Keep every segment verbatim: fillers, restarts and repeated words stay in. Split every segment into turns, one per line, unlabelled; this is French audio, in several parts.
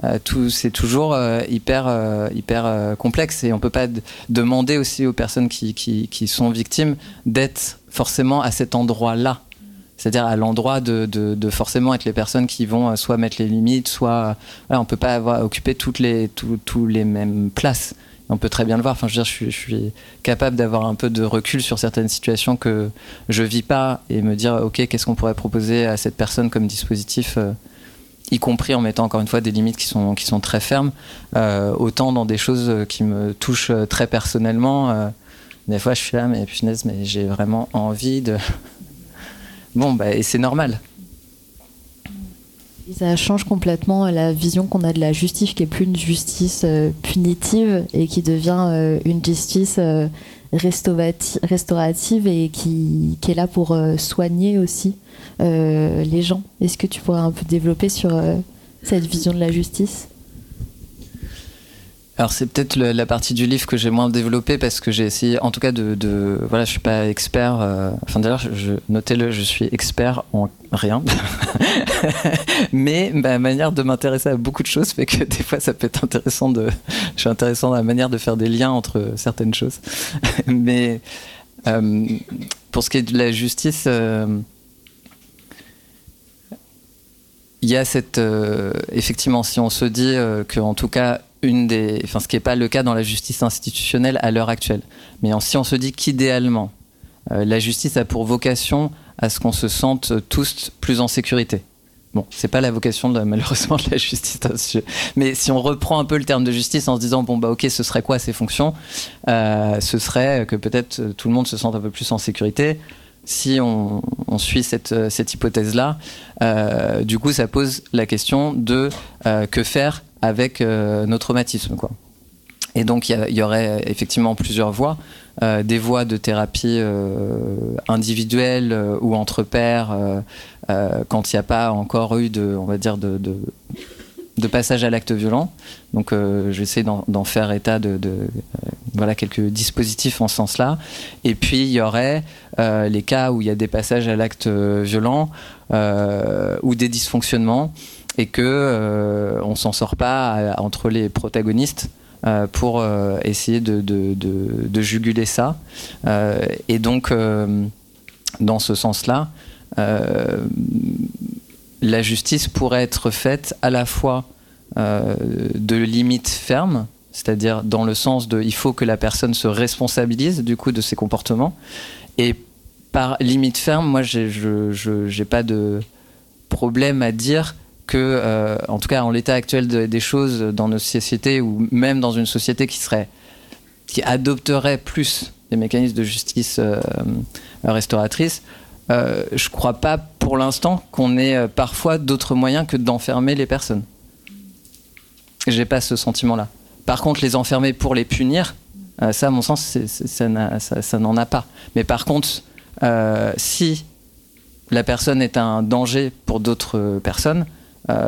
Euh, tout, c'est toujours euh, hyper, euh, hyper euh, complexe et on peut pas d- demander aussi aux personnes qui, qui, qui sont victimes d'être forcément à cet endroit-là. C'est-à-dire à l'endroit de, de, de forcément être les personnes qui vont soit mettre les limites, soit... Voilà, on ne peut pas avoir, occuper toutes les, tout, tout les mêmes places. On peut très bien le voir. Enfin, je veux dire, je suis, je suis capable d'avoir un peu de recul sur certaines situations que je ne vis pas et me dire, OK, qu'est-ce qu'on pourrait proposer à cette personne comme dispositif, euh, y compris en mettant encore une fois des limites qui sont, qui sont très fermes, euh, autant dans des choses qui me touchent très personnellement. Euh, des fois, je suis là, mais punaise, mais j'ai vraiment envie de... Bon, bah, et c'est normal.
Et ça change complètement la vision qu'on a de la justice, qui est plus une justice euh, punitive et qui devient euh, une justice euh, restaurati- restaurative et qui, qui est là pour euh, soigner aussi euh, les gens. Est-ce que tu pourrais un peu développer sur euh, cette vision de la justice ?
Alors c'est peut-être le, la partie du livre que j'ai moins développée parce que j'ai essayé, en tout cas de, de voilà, je suis pas expert. Euh, enfin d'ailleurs, je, je, notez-le, je suis expert en rien. Mais ma manière de m'intéresser à beaucoup de choses fait que des fois ça peut être intéressant de, je suis intéressant dans la manière de faire des liens entre certaines choses. Mais euh, pour ce qui est de la justice. Euh, Il y a cette... Euh, effectivement, si on se dit euh, qu'en tout cas, une des... Enfin, ce qui n'est pas le cas dans la justice institutionnelle à l'heure actuelle. Mais en, si on se dit qu'idéalement, euh, la justice a pour vocation à ce qu'on se sente tous plus en sécurité. Bon, c'est pas la vocation, de, malheureusement, de la justice institutionnelle. Mais si on reprend un peu le terme de justice en se disant, bon, bah ok, ce serait quoi ces fonctions ? euh, Ce serait que peut-être tout le monde se sente un peu plus en sécurité. Si on, on suit cette, cette hypothèse-là, euh, du coup, ça pose la question de euh, que faire avec euh, nos traumatismes, quoi. Et donc, il y, y aurait effectivement plusieurs voies, euh, des voies de thérapie euh, individuelle euh, ou entre pairs, euh, euh, quand il n'y a pas encore eu de, on va dire, de, de, de passage à l'acte violent. Donc, euh, j'essaie d'en, d'en faire état de, de euh, voilà, quelques dispositifs en ce sens-là. Et puis, il y aurait euh, les cas où il y a des passages à l'acte violent euh, ou des dysfonctionnements et qu'on euh, ne s'en sort pas à, entre les protagonistes euh, pour euh, essayer de, de, de, de juguler ça. Euh, et donc, euh, dans ce sens-là, euh, la justice pourrait être faite à la fois euh, de limites fermes, c'est-à-dire dans le sens de il faut que la personne se responsabilise du coup de ses comportements, et par limite ferme, moi j'ai, je, je, j'ai pas de problème à dire que, euh, en tout cas en l'état actuel de, des choses dans nos sociétés, ou même dans une société qui serait, qui adopterait plus des mécanismes de justice euh, restauratrice, euh, je crois pas pour l'instant qu'on ait euh, parfois d'autres moyens que d'enfermer les personnes. J'ai pas ce sentiment-là. Par contre, les enfermer pour les punir, euh, ça, à mon sens, c'est, c'est, ça, n'a, ça, ça n'en a pas. Mais par contre, euh, si la personne est un danger pour d'autres personnes, euh,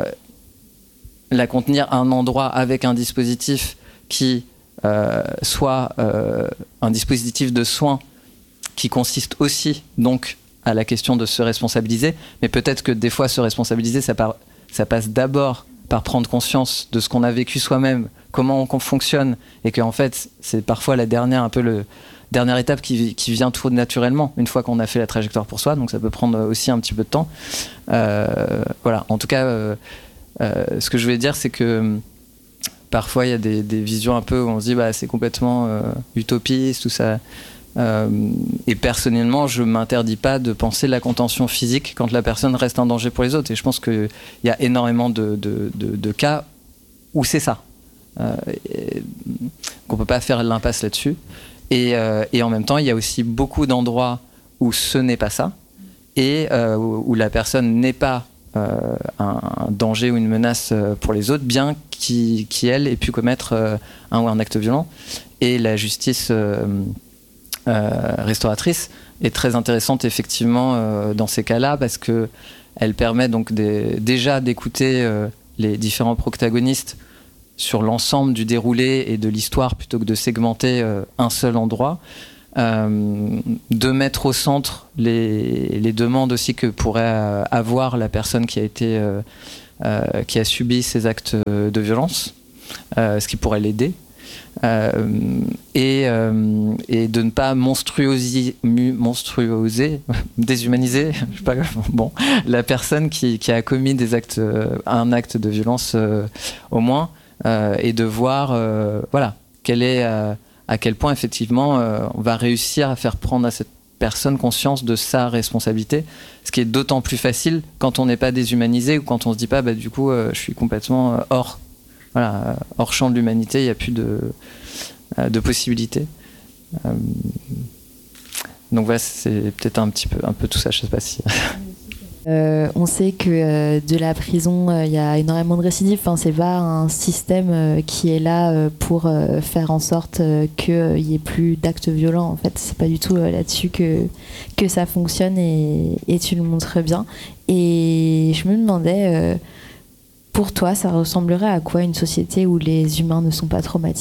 la contenir à un endroit avec un dispositif qui euh, soit euh, un dispositif de soins qui consiste aussi donc à la question de se responsabiliser, mais peut-être que des fois se responsabiliser, ça, par, ça passe d'abord par prendre conscience de ce qu'on a vécu soi-même, comment on fonctionne, et qu'en fait c'est parfois la dernière, un peu le dernière étape qui, qui vient tout naturellement une fois qu'on a fait la trajectoire pour soi, donc ça peut prendre aussi un petit peu de temps. Euh, voilà, en tout cas, euh, euh, ce que je voulais dire, c'est que parfois il y a des, des visions un peu où on se dit bah c'est complètement euh, utopiste, tout ça. Euh, et personnellement, je m'interdis pas de penser la contention physique quand la personne reste un danger pour les autres. Et je pense qu'il y a énormément de, de, de, de cas où c'est ça. Euh, et, qu'on peut pas faire l'impasse là-dessus. Et, euh, et en même temps, il y a aussi beaucoup d'endroits où ce n'est pas ça, et euh, où, où la personne n'est pas euh, un, un danger ou une menace pour les autres, bien qui, qui elle, ait pu commettre euh, un ou un acte violent. Et la justice euh, euh, restauratrice est très intéressante effectivement euh, dans ces cas-là, parce que elle permet donc des, déjà d'écouter euh, les différents protagonistes sur l'ensemble du déroulé et de l'histoire plutôt que de segmenter euh, un seul endroit, euh, de mettre au centre les, les demandes aussi que pourrait euh, avoir la personne qui a été euh, euh, qui a subi ces actes de violence, euh, ce qui pourrait l'aider. Euh, et, euh, et de ne pas monstruoser, monstruoser déshumaniser je sais pas, bon, la personne qui, qui a commis des actes, un acte de violence euh, au moins, euh, et de voir euh, voilà, quel est, euh, à quel point effectivement euh, on va réussir à faire prendre à cette personne conscience de sa responsabilité, ce qui est d'autant plus facile quand on n'est pas déshumanisé ou quand on se dit pas bah, du coup euh, je suis complètement hors Voilà, hors champ de l'humanité, il n'y a plus de, de possibilités. Euh, donc voilà, c'est peut-être un petit peu, un peu tout ça, je ne sais pas si...
Euh, on sait que euh, de la prison, il euh, y a énormément de récidives. Enfin, c'est pas un système euh, qui est là euh, pour euh, faire en sorte euh, qu'il n'y ait plus d'actes violents. En fait, c'est pas du tout euh, là-dessus que, que ça fonctionne et, et tu le montres bien. Et je me demandais... Euh, Pour toi, ça ressemblerait à quoi une société où les humains ne sont pas traumatisés ?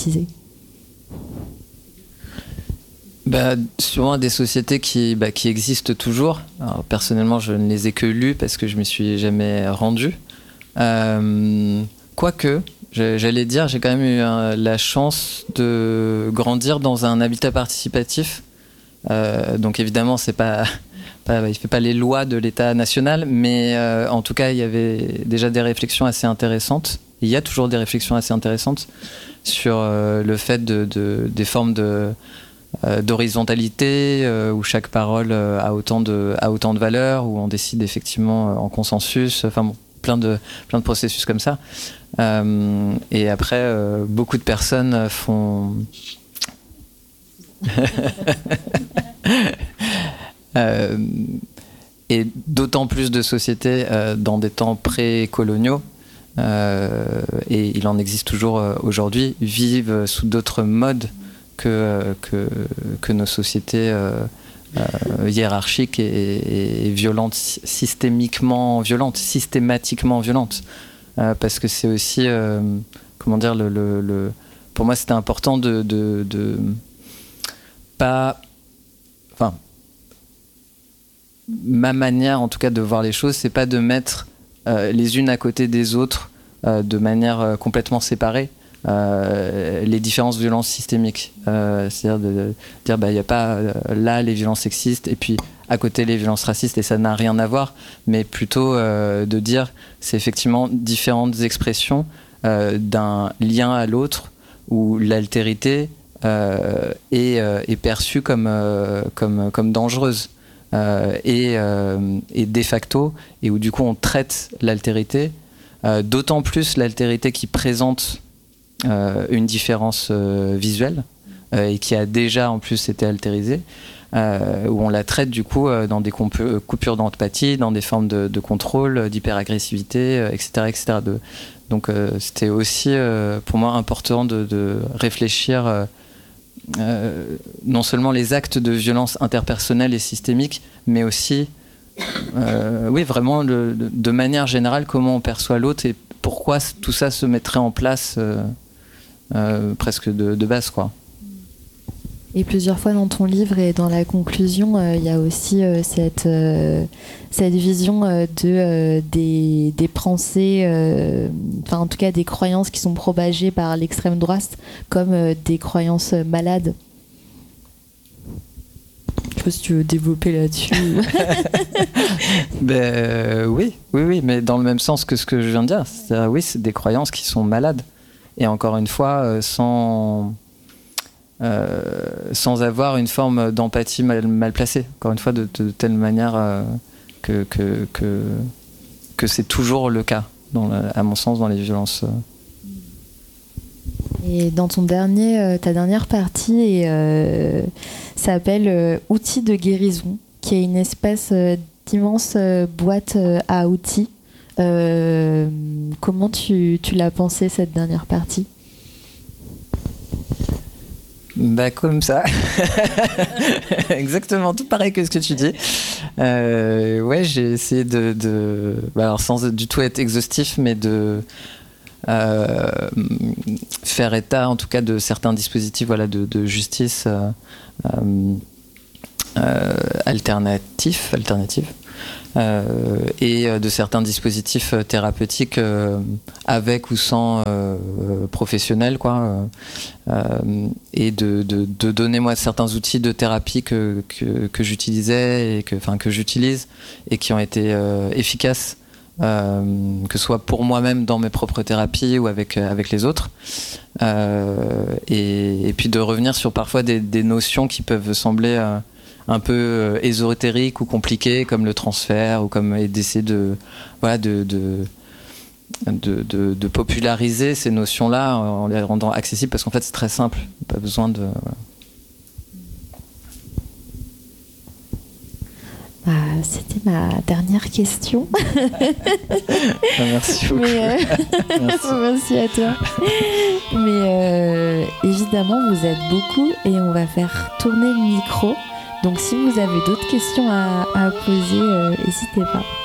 Bah, souvent des sociétés qui, bah, qui existent toujours. Alors, personnellement, je ne les ai que lues parce que je ne m'y suis jamais rendu. Euh, quoique, j'allais dire, j'ai quand même eu euh, la chance de grandir dans un habitat participatif. Euh, donc évidemment, c'est pas... Pas, il ne fait pas les lois de l'État national, mais euh, en tout cas, il y avait déjà des réflexions assez intéressantes. Il y a toujours des réflexions assez intéressantes sur euh, le fait de, de, des formes de, euh, d'horizontalité, euh, où chaque parole euh, a, autant de, a autant de valeur, où on décide effectivement euh, en consensus, enfin bon, plein de, plein de processus comme ça. Euh, et après, euh, beaucoup de personnes font... Euh, et d'autant plus de sociétés euh, dans des temps pré-coloniaux, euh, et il en existe toujours euh, aujourd'hui, vivent sous d'autres modes que, que, que nos sociétés euh, euh, hiérarchiques et, et violentes, systémiquement violentes, systématiquement violentes. Euh, parce que c'est aussi, euh, comment dire, le, le, le, pour moi c'était important de, de, de pas... Enfin, ma manière en tout cas de voir les choses, c'est pas de mettre euh, les unes à côté des autres euh, de manière euh, complètement séparée euh, les différentes violences systémiques, euh, c'est-à-dire de, de dire bah il y a pas euh, là les violences sexistes et puis à côté les violences racistes et ça n'a rien à voir, mais plutôt euh, de dire c'est effectivement différentes expressions euh, d'un lien à l'autre où l'altérité euh, est, euh, est perçue comme, euh, comme, comme dangereuse. Euh, et, euh, et de facto, et où du coup on traite l'altérité, euh, d'autant plus l'altérité qui présente euh, une différence euh, visuelle euh, et qui a déjà en plus été altérisée, euh, où on la traite du coup euh, dans des compu- coupures d'empathie, dans des formes de, de contrôle, d'hyperagressivité, euh, et cetera, et cetera. De, donc euh, c'était aussi euh, pour moi important de, de réfléchir euh, Euh, non seulement les actes de violence interpersonnelle et systémique, mais aussi, euh, oui, vraiment le, de manière générale, comment on perçoit l'autre et pourquoi tout ça se mettrait en place euh, euh, presque de, de base, quoi.
Et plusieurs fois dans ton livre et dans la conclusion, il euh, y a aussi euh, cette, euh, cette vision euh, de, euh, des, des pensées, euh, enfin en tout cas des croyances qui sont propagées par l'extrême droite comme euh, des croyances malades. Je sais pas si tu veux développer là-dessus.
ben, euh, oui, oui, oui, mais dans le même sens que ce que je viens de dire. C'est-à-dire, oui, c'est des croyances qui sont malades. Et encore une fois, euh, sans... Euh, sans avoir une forme d'empathie mal, mal placée, encore une fois de, de, de telle manière euh, que, que, que, que c'est toujours le cas, dans le, à mon sens, dans les violences.
Et dans ton dernier, euh, ta dernière partie et, euh, s'appelle euh, Outils de guérison, qui est une espèce euh, d'immense euh, boîte euh, à outils. Euh, comment tu, tu l'as pensé, cette dernière partie ?
Bah comme ça, exactement, tout pareil que ce que tu dis. Euh, ouais, j'ai essayé de, de bah alors sans du tout être exhaustif, mais de euh, faire état, en tout cas, de certains dispositifs, voilà, de, de justice euh, euh, alternatifs, alternatifs, euh, et de certains dispositifs thérapeutiques euh, avec ou sans euh, professionnels, quoi, euh, et de, de, de donner moi certains outils de thérapie que, que, que j'utilisais et que, enfin, que j'utilise et qui ont été euh, efficaces. Euh, que ce soit pour moi-même dans mes propres thérapies ou avec, avec les autres, euh, et, et puis de revenir sur parfois des, des notions qui peuvent sembler euh, un peu euh, ésotériques ou compliquées, comme le transfert, ou comme, et d'essayer de, voilà, de, de, de, de, de populariser ces notions-là en les rendant accessibles, parce qu'en fait c'est très simple, pas besoin de... Voilà.
Bah, c'était ma dernière question.
Merci beaucoup.
Mais, euh... Merci. Merci à toi. Mais euh, évidemment, vous êtes beaucoup et on va faire tourner le micro. Donc si vous avez d'autres questions à, à poser, euh, n'hésitez pas.